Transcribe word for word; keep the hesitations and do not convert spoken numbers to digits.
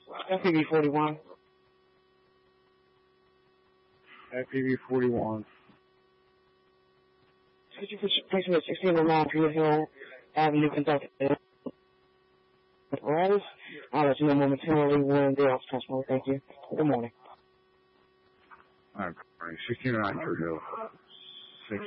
F P V forty-one. F P V forty-one. Could you place me at sixteen oh nine Peter Hill Avenue, Kentucky? Apparatus. I'll let you know momentarily when they're off transfer. Thank you. Good morning. All right, sixteen oh nine Peter Hill.